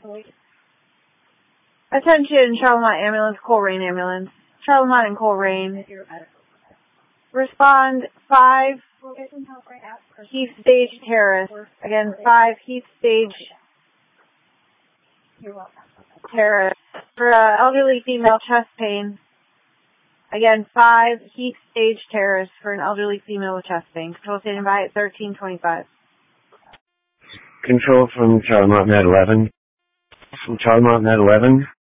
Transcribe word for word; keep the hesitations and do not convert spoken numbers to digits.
Attention, Charlemont Ambulance, Coleraine Ambulance. Charlemont and Coleraine. Respond five Heath Stage Terrace. Again, five Heath Stage Terrace. For uh, elderly female chest pain. Again, five Heath Stage Terrace for an elderly female with chest pain. Control standing by at thirteen twenty-five. Control from Charlemont Med eleven. From Charlemont Med eleven.